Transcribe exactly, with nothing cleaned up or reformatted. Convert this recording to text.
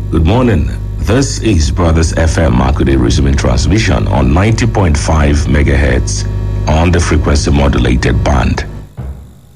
Good morning. This is Brothers F M Makudi resuming transmission on ninety point five megahertz on the frequency modulated band.